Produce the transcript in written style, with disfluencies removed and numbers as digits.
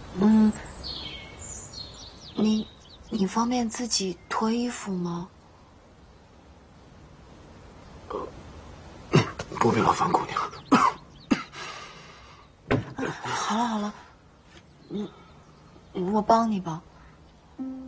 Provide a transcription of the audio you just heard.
嗯，你方便自己脱衣服吗？ 不必劳烦姑娘。 好了好了，我帮你吧。